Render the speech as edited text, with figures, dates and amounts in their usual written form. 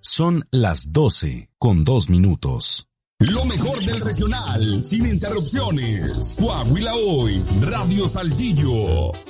Son las 12:02. Lo mejor del regional, sin interrupciones. Coahuila Hoy, Radio Saltillo.